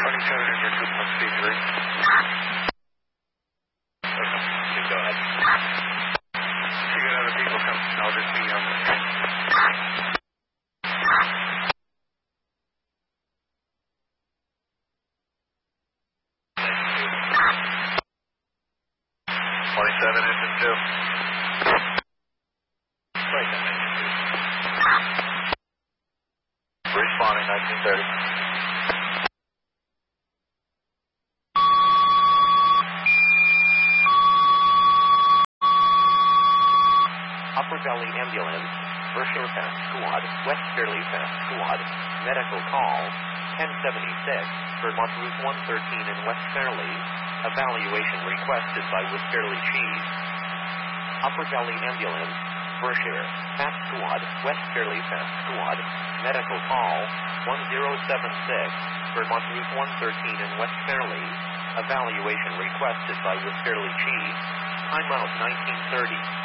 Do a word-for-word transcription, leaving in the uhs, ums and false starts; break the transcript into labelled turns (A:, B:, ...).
A: twenty-seven into two point three three. Okay, you go ahead. If you get other people come, I'll just be on the screen. twenty-seven engine two. Right, then engine two. Responding nineteen thirty.
B: Upper Valley Ambulance, Berkshire Fast Squad, West Fairleigh Fast Squad, medical call, ten seventy-six, Vermont Route one thirteen in West Fairleigh, evaluation requested by West Fairleigh Chief. Upper Valley Ambulance, Berkshire Fast Squad, West Fairleigh Fast Squad, medical call, one zero seven six, Vermont Route one thirteen in West Fairleigh, evaluation requested by West Fairleigh Chief, timeout nineteen thirty.